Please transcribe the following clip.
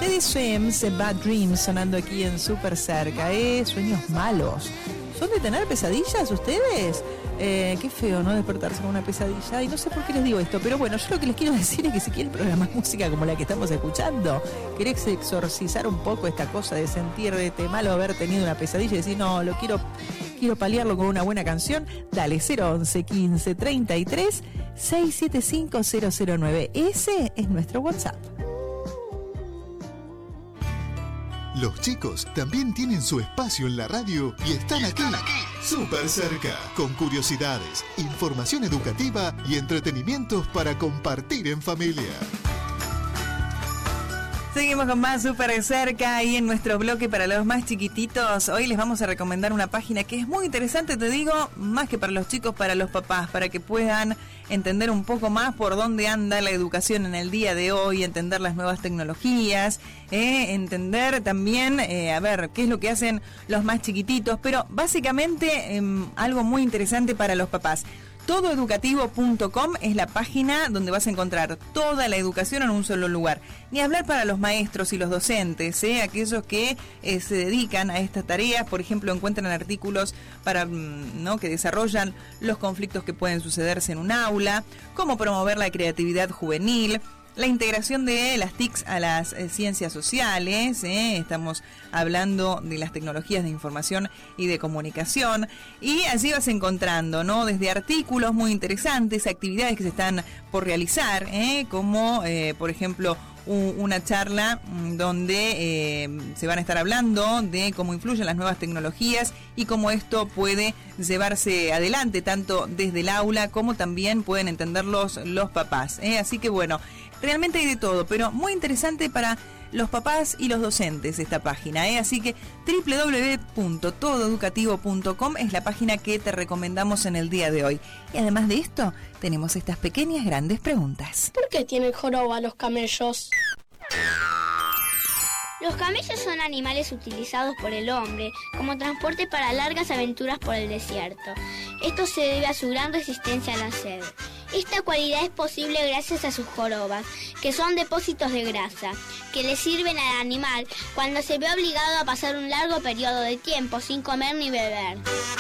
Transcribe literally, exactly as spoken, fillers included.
Teddy Swims, Bad Dreams, sonando aquí en Súper Cerca. ¿Eh? Sueños malos. ¿Son de tener pesadillas ustedes? Eh, qué feo, ¿no? Despertarse con una pesadilla. Y no sé por qué les digo esto, pero bueno, yo lo que les quiero decir es que si quieren programar música como la que estamos escuchando, querés exorcizar un poco esta cosa de sentirte malo haber tenido una pesadilla y decir, no, lo quiero, quiero paliarlo con una buena canción, dale, cero once quince treinta y tres seiscientos setenta y cinco cero cero nueve. Ese es nuestro WhatsApp. Los chicos también tienen su espacio en la radio y están aquí, súper cerca, con curiosidades, información educativa y entretenimientos para compartir en familia. Seguimos con más Súper Cerca y en nuestro bloque para los más chiquititos. Hoy les vamos a recomendar una página que es muy interesante, te digo, más que para los chicos, para los papás, para que puedan entender un poco más por dónde anda la educación en el día de hoy, entender las nuevas tecnologías, eh, entender también, eh, a ver, qué es lo que hacen los más chiquititos, pero básicamente eh, algo muy interesante para los papás. todo educativo punto com es la página donde vas a encontrar toda la educación en un solo lugar. Ni hablar para los maestros y los docentes, ¿eh? Aquellos que eh, se dedican a estas tareas, por ejemplo, encuentran artículos para, ¿no? que desarrollan los conflictos que pueden sucederse en un aula, cómo promover la creatividad juvenil, la integración de las T I Cs a las eh, ciencias sociales, ¿eh? Estamos hablando de las tecnologías de información y de comunicación, y allí vas encontrando, ¿no? Desde artículos muy interesantes, actividades que se están por realizar, ¿eh? como eh, por ejemplo una charla donde eh, se van a estar hablando de cómo influyen las nuevas tecnologías y cómo esto puede llevarse adelante tanto desde el aula como también pueden entenderlos los papás, ¿eh? Así que bueno, realmente hay de todo, pero muy interesante para los papás y los docentes esta página, ¿eh? Así que doble u doble u doble u punto todo educativo punto com es la página que te recomendamos en el día de hoy. Y además de esto, tenemos estas pequeñas grandes preguntas. ¿Por qué tienen joroba los camellos? Los camellos son animales utilizados por el hombre como transporte para largas aventuras por el desierto. Esto se debe a su gran resistencia a la sed. Esta cualidad es posible gracias a sus jorobas, que son depósitos de grasa, que le sirven al animal cuando se ve obligado a pasar un largo periodo de tiempo sin comer ni beber.